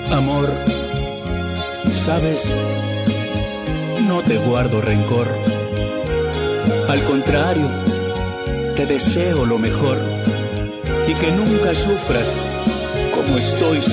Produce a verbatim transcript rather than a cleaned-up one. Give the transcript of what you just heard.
Amor, sabes, no te guardo rencor. Al contrario, te deseo lo mejor y que nunca sufras como estoy